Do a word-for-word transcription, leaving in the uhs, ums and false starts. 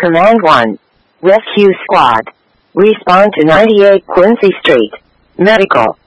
Command one. Rescue Squad. Respond to ninety-eight Quincy Street. Medical.